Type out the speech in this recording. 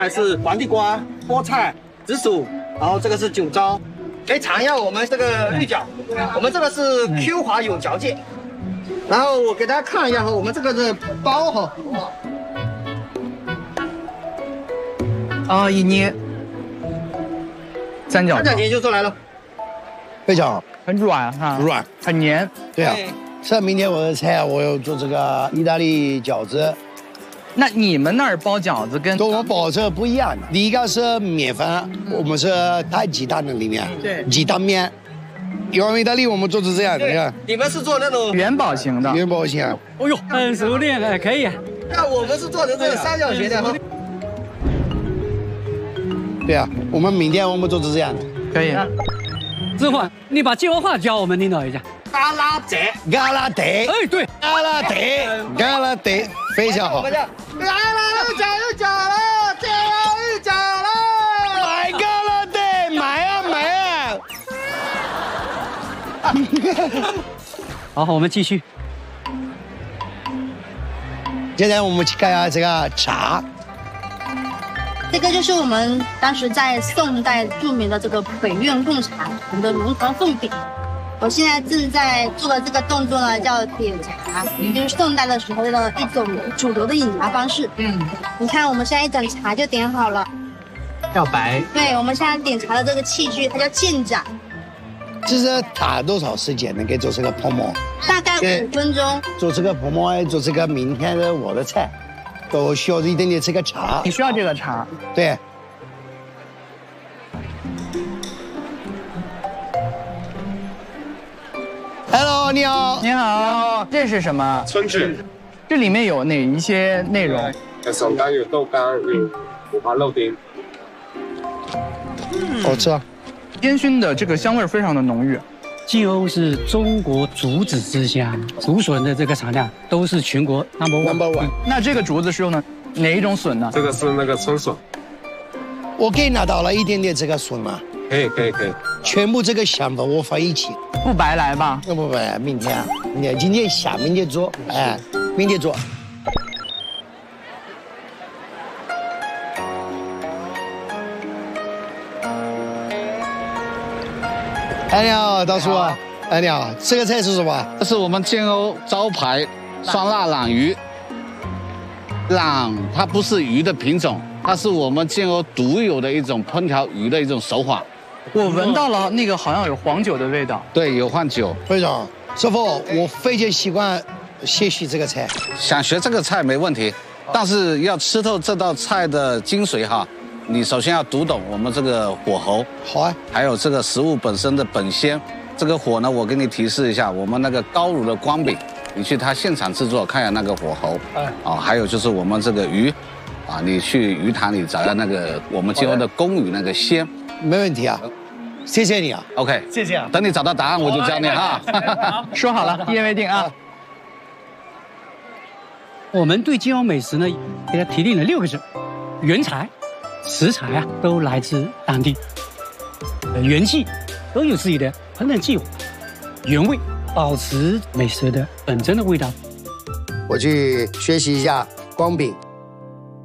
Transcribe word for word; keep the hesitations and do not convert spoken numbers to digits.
还是黄地瓜、菠菜、紫薯，然后这个是酒糟。可以尝一下我们这个芋饺，我们这个是 Q 滑有嚼劲。然后我给大家看一下哈，我们这个的包哈， 啊，一捏，三角三角形就出来了， 非常好， 很软哈， 软， 很黏。 对啊，像明天我的菜，我要做这个意大利饺子。 那你们那儿包饺子跟跟我包这不一样的，第一个是面粉，我们是带鸡蛋的里面， 对， 鸡蛋面。因为意大利我们做是这样的，你看， 你们是做那种元宝型的， 元宝型。 哦呦，很熟练了，可以。 那我们是做的这个三角形的哈。 对啊，我们明天我们做是这样的， 可以。 志焕，你把京话教我们领导一下。 嘎啦德， 嘎啦德， 哎，对， 嘎啦德，嘎啦德，非常好。 我们叫来了，又饺又饺了，这又饺了， 买嘎啦德，买啊买啊！ 好，我们继续。 现在我们去看一下这个茶。 这个就是我们当时在宋代著名的这个北苑贡茶，我们的龙床凤饼。我现在正在做的这个动作呢，叫点茶，也就是宋代的时候的一种主流的饮茶方式。嗯，你看我们现在一整茶就点好了。 要白。 对，我们现在点茶的这个器具，它叫剑盏。 其实打多少时间能给做这个泡馍？ 大概五分钟。 做这个泡馍，做这个明天的我的菜，都需要一点点这个茶。 你需要这个茶？ 对。Hello， 你好。 你好，这是什么？ 春卷。 这里面有哪一些内容？ 有手干，有豆干，有五花肉丁。 好吃啊！ 烟熏的这个香味非常的浓郁。 晋瓯是中国竹子之乡，竹笋的这个产量都是全国 number one。 number one。 那这个竹子是用的哪一种笋呢？ 这个是那个春笋。 我可以拿到了一点点这个笋吗？ 可以可以可以。 全部这个香的我放一起。 不白来吧？ 那不白，明天啊，明天今天下，明天做，哎，明天做。哎，你好，大叔。哎，你好，这个菜是什么？ 这是我们建瓯招牌酸辣朗鱼。朗它不是鱼的品种，它是我们建瓯独有的一种烹调鱼的一种手法。 我闻到了那个好像有黄酒的味道。 对，有换酒。 非常。师傅，我非常喜欢学习这个菜。 想学这个菜没问题，但是要吃透这道菜的精髓哈。你首先要读懂我们这个火候， 好啊， 还有这个食物本身的本鲜。这个火呢，我给你提示一下，我们那个高炉的光饼，你去它现场制作，看一下那个火候。哎，啊，还有就是我们这个鱼，啊，你去鱼塘里找到那个我们建瓯的公鱼那个鲜。 没问题啊，谢谢你啊。 OK， 谢谢啊。 等你找到答案，我就教你哈。 说好了，一言为定啊。 我们对晋瓯美食呢，给它提炼了六个字：原材。食材啊，都来自当地，原器都有自己的烹饪计划，原味保持美食的本真的味道。 我去学习一下光饼。